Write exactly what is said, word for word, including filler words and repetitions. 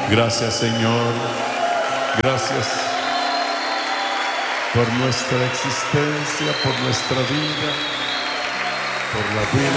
Gracias, Señor. Gracias por nuestra existencia, por nuestra vida, por la vida